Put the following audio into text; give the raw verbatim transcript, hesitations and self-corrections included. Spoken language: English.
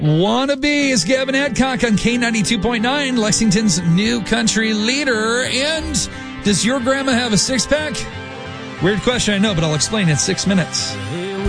Wannabe is Gavin Adcock on K ninety-two point nine, Lexington's new country leader. And does your grandma have a six-pack? Weird question, I know, but I'll explain in six minutes.